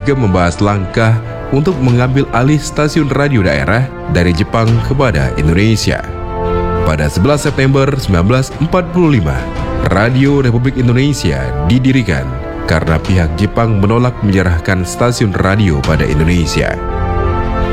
juga membahas langkah untuk mengambil alih stasiun radio daerah dari Jepang kepada Indonesia. Pada 11 September 1945, Radio Republik Indonesia didirikan karena pihak Jepang menolak menyerahkan stasiun radio pada Indonesia.